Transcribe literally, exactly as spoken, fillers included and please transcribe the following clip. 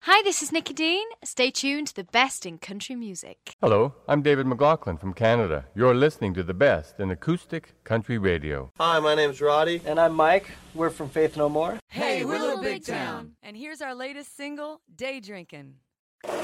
Hi, this is Nikki Dean. Stay tuned to the best in country music. Hello, I'm David McLaughlin from Canada. You're listening to the best in acoustic country radio. Hi, my name's Roddy. And I'm Mike. We're from Faith No More. Hey, we're Little Big Town. And here's our latest single, Day Drinkin'.